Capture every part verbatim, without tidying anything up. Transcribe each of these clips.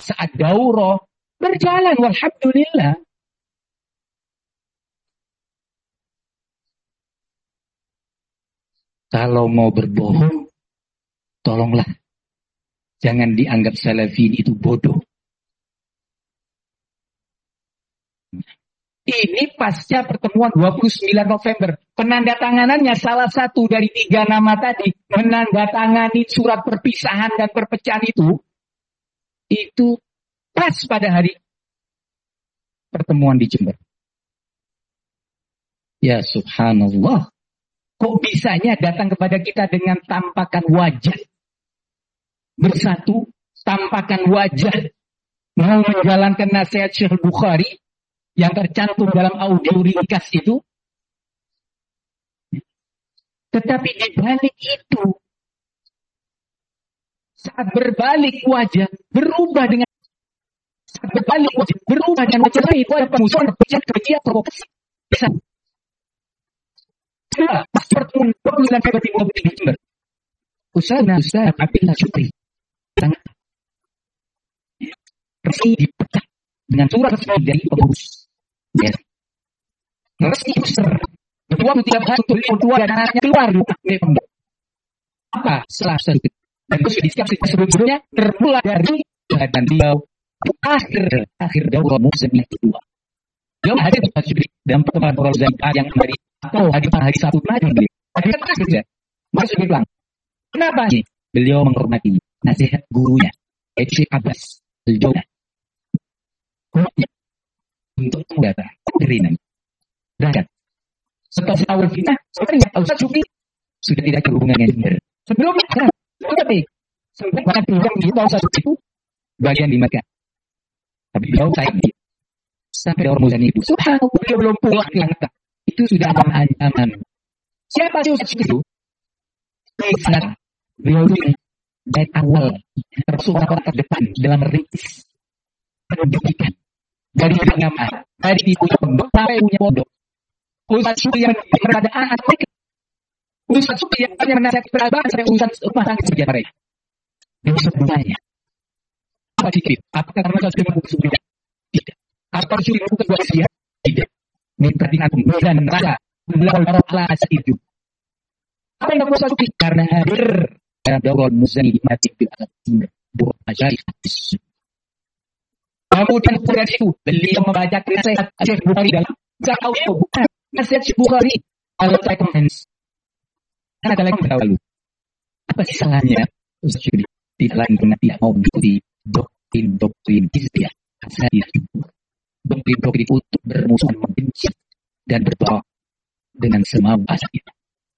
saat daurah, berjalan, walhamdulillah. Kalau mau berbohong, tolonglah. Jangan dianggap salafin itu bodoh. Ini pasca pertemuan dua puluh sembilan November. Penandatanganannya salah satu dari tiga nama tadi. Menandatangani surat perpisahan dan perpecahan itu. Itu pas pada hari pertemuan di Jember. Ya subhanallah. Kok bisanya datang kepada kita dengan tampakan wajah bersatu, tampakan wajah mau menjalankan nasihat Syekh Bukhari yang tercantum dalam audio ringkas itu. Tetapi di balik itu, saat berbalik wajah, berubah dengan saat berbalik wajah, berubah dengan wajah lain, itu ada pemusuhan, kebencian, kebencian, provokasi. Bisa. Nah, pas pertemuan dua puluh sembilan Februari dua ribu dua puluh tiga Usana Ustaz Abdullah Syukri sangat resmi dipecah dengan surat resmi dari pengurus. Ya. Resmi user. Bertuang tiap hari untuk lihat tua dan anaknya keluar dari pondok. Apa setelah sedikit dan itu sudah disiap sebelumnya termulai dari kehadiran beliau di akhir akhir daurah musim yang kedua. Beliau hadir di Syukri dalam pertemuan Roza yang dari atau hadir pada hari Sabtu kemarin beliau. Hadir pas saja. Masuk bilang, kenapa ini? Beliau menghormati nasihat gurunya, Syekh Abbas Al-Jawdah. Untuk mendata keringan. Berangkat. Setelah awal fitnah, sebenarnya Ustaz Syukri sudah tidak berhubungan dengan Jember. Sebelumnya, tetapi sempat banyak program di Ustaz Syukri itu bagian di Makkah. Tapi beliau saya sampai orang Muzani itu, subhanallah, beliau belum pulang ke Makkah. Itu sudah aman-aman. Siapa sih Ustaz itu? Sangat beliau ini dari awal termasuk orang terdepan dalam merintis pendidikan dari nama dari di punya pondok sampai punya pondok. Ustaz Syukri yang berada anak mereka. Ustaz Syukri yang hanya menasihati perabaan sampai urusan rumah tangga saja mereka. Ini sebenarnya apa dikit? Apakah karena Ustaz Syukri membuka sebelumnya? Tidak. Apa Syukri membuka buat dia? Tidak. Minta dengan pembelaan neraka melawan para alas itu. Apa yang Ustaz Syukri? Karena hadir dalam daurah muzani di masjid di atas Jember. Buat masyarakat. Kemudian dari itu beliau membaca nasihat Syekh Bukhari dalam audio bukan nasihat Syekh Bukhari dalam rekomendasi. Karena ada lagi lalu. Apa sih salahnya Ustaz Syukri? Tidak lain pun tidak mau mengikuti doktrin-doktrin hizbiyah. Saya doktrin-doktrin untuk bermusuhan membenci dan berbawa dengan semau asal itu.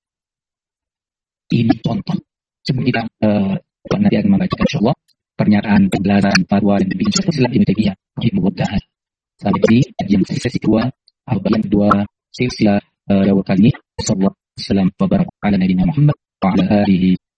Ini contoh. Sebelum kita uh, nanti akan membaca insyaallah pernyataan penjelasan fatwa dan bimbingan Syekh Islam Ibnu Taimiyah rahimahullah. Sampai di yang sesi kedua atau bagian kedua silsilah uh, dakwah kali ini. Sallallahu alaihi wasallam wa baraka ala nabiyina Muhammad wa ala alihi